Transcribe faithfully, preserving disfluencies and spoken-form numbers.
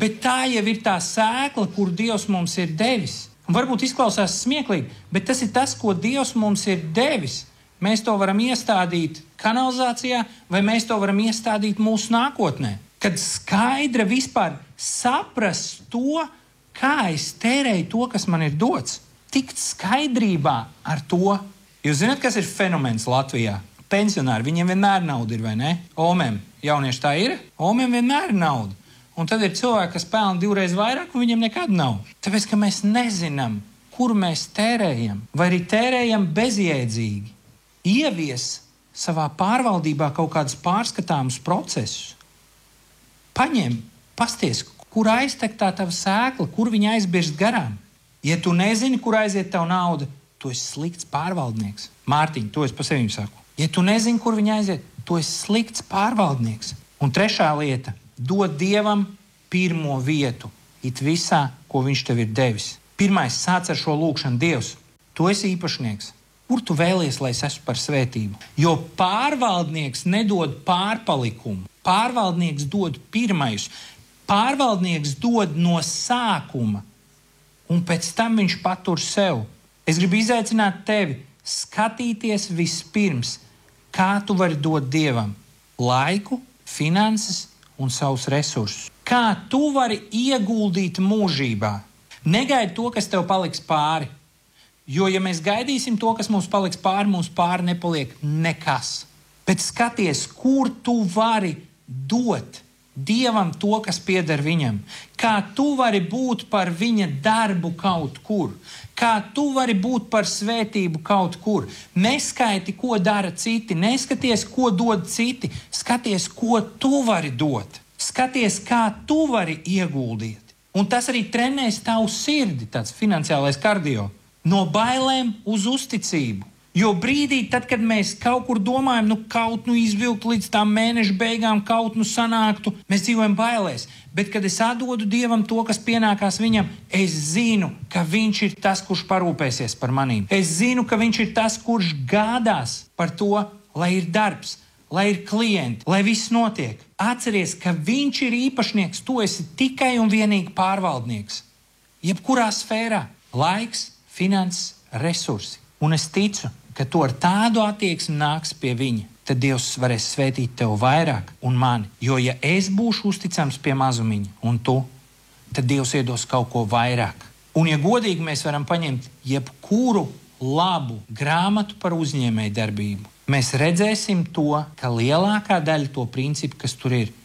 Bet tā jau ir tā sēkla, kur Dievs mums ir devis. Un varbūt izklausās smieklīgi, bet tas ir tas, ko Dievs mums ir devis. Mēs to varam iestādīt kanalizācijā, vai mēs to varam iestādīt mūsu nākotnē. Kad skaidra vispār saprast to, kā es tērēju to, kas man ir dots. Tikt skaidrībā ar to. Jūs zināt, kas ir fenomens Latvijā? Pensionāri, viņiem vienmēr nauda ir, vai ne? Omēm, jaunieši tā ir? Omēm vienmēr ir nauda. Un tad ir cilvēki, kas pelna divreiz vairāk, un viņiem nekad nav. Tāpēc, ka mēs nezinām, kur mēs tērējam, vai arī tērējam bezjēdzīgi. Ievies savā pārvaldībā kaut kādus pārskatāmus procesus. Paņem, pasties, kur aiztek tā tava sēkla, kur viņa aizbirst garām. Ja tu nezini, kur aiziet tavu naudu, tu esi slikts pārvaldnieks. Mārtiņ, to es pa sevim saku. Ja tu nezini, kur viņa aiziet, tu esi slikts pārvaldnieks. Un trešā lieta – dod Dievam pirmo vietu it visā, ko viņš tev ir devis. Pirmais, sāc ar šo lūkšanu. Dievs, tu esi īpašnieks. Kur tu vēlies, lai es esmu par svētību? Jo pārvaldnieks nedod pārpalikumu. Pārvaldnieks dod pirmais. Pārvaldnieks dod no sākuma. Un pēc tam viņš patur sev. Es gribu izaicināt tevi skatīties vispirms, kā tu vari dot Dievam laiku, finanses un savus resursus. Kā tu vari ieguldīt mūžībā. Negaidi to, kas tev paliks pāri. Jo, ja mēs gaidīsim to, kas mums paliks pāri, mums pāri nepaliek nekas. Bet skaties, kur tu vari dot Dievam to, kas pieder viņam. Kā tu vari būt par viņa darbu kaut kur. Kā tu vari būt par svētību kaut kur. Neskaiti, ko dara citi. Neskaties, ko dod citi. Skaties, ko tu vari dot. Skaties, kā tu vari ieguldīt. Un tas arī trenēs tavu sirdi, tāds finansiālais kardio. No bailēm uz uzticību. Jo brīdī, tad, kad mēs kaut kur domājam, nu kaut nu izvilkt līdz tām mēneša beigām, kaut nu sanāktu, mēs dzīvojam bailēs. Bet, kad es atdodu Dievam to, kas pienākās viņam, es zinu, ka viņš ir tas, kurš parūpēsies par manīm. Es zinu, ka viņš ir tas, kurš gādās par to, lai ir darbs, lai ir klienti, lai viss notiek. Atceries, ka viņš ir īpašnieks, tu esi tikai un vienīgi pārvaldnieks. Jebkurā sfērā – laiks, finanses, resursi. Un es ticu, ka tu ar tādu attieksmi nāks pie viņa, tad Dievs varēs svētīt tev vairāk un mani. Jo ja es būšu uzticams pie mazumiņa un tu, tad Dievs iedos kaut ko vairāk. Un ja godīgi mēs varam paņemt jebkuru labu grāmatu par uzņēmēju darbību, mēs redzēsim to, ka lielākā daļa to principu, kas tur ir,